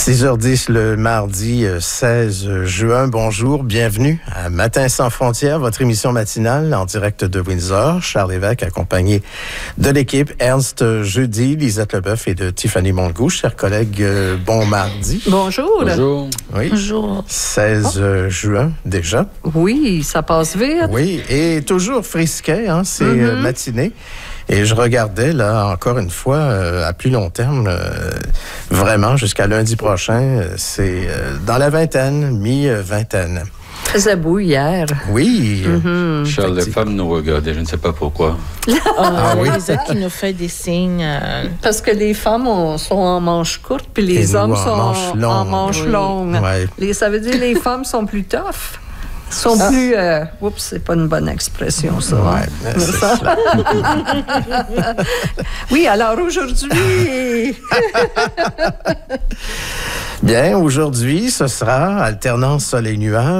6h10 le mardi 16 juin. Bonjour, bienvenue à Matin sans frontières, votre émission matinale en direct de Windsor. Charles Lévesque accompagné de l'équipe Ernst Jeudi, Lisette Leboeuf et de Tiffany Montgou. Chers collègues, bon mardi. Bonjour. Bonjour. Oui. Bonjour. 16 juin déjà. Oui, ça passe vite. Oui, et toujours frisquet, hein, c'est matinée. Et je regardais, là, encore une fois, à plus long terme, vraiment, jusqu'à lundi prochain, c'est dans la vingtaine, mi-vingtaine. Il faisait beau hier. Oui. Charles, les femmes nous regardaient, je ne sais pas pourquoi. Oui. Lisette qui nous fait des signes. Parce que les femmes sont en manches courtes, puis les nous, hommes en sont manches longues. en manches longues. Ouais. Ça veut dire que les femmes sont plus tough. Sont plus... oups, c'est pas une bonne expression, ça. Ouais, hein? c'est clair. Oui, alors aujourd'hui... Bien, aujourd'hui, ce sera alternance soleil-nuage.